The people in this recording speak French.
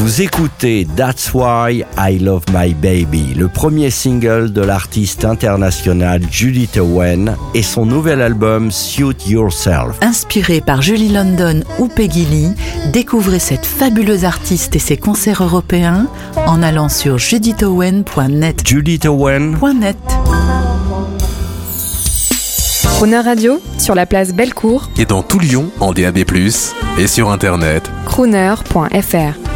Vous écoutez That's Why I Love My Baby, le premier single de l'artiste internationale Judith Owen et son nouvel album Suit Yourself. Inspiré par Julie London ou Peggy Lee, découvrez cette fabuleuse artiste et ses concerts européens en allant sur judithowen.net. judithowen.net. Crooner Radio, sur la place Bellecour et dans tout Lyon en DAB+, et sur internet crooner.fr.